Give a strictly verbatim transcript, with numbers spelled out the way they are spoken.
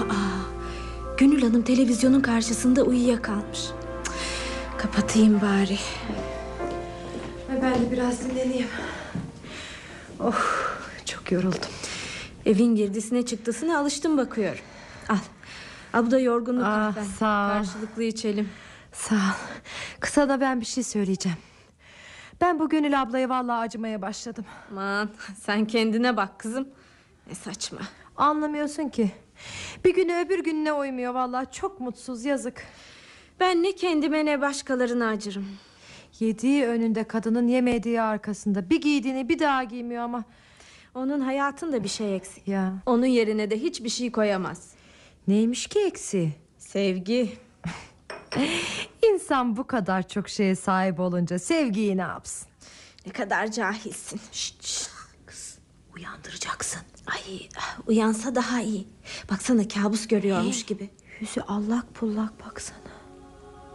Gönül Hanım televizyonun karşısında uyuyakalmış. Cık, kapatayım bari. Ben de biraz dinleneyim. Oh, çok yoruldum. Evin girdisine çıktısına alıştım bakıyorum. Al. Al, bu da yorgunluk Ah, kahven. sağ ol. Karşılıklı içelim. Sağ ol. Kısa da ben bir şey söyleyeceğim. Ben bu Gönül ablaya vallahi acımaya başladım. Aman sen kendine bak kızım. Ne saçma. Anlamıyorsun ki. Bir günü öbür gününe uymuyor vallahi, çok mutsuz, yazık. Ben ne kendime ne başkalarına acırım. Yediği önünde kadının, yemediği arkasında. Bir giydiğini bir daha giymiyor ama. Onun hayatında bir şey eksik. Ya. Onun yerine de hiçbir şey koyamaz. Neymiş ki eksiği? Sevgi. İnsan bu kadar çok şeye sahip olunca sevgiyi ne yapsın? Ne kadar cahilsin. Şşt, şşt. Kız, uyandıracaksın. Ay, uyansa daha iyi. Baksana kabus görüyormuş gibi. Yüzü allak pullak, baksana.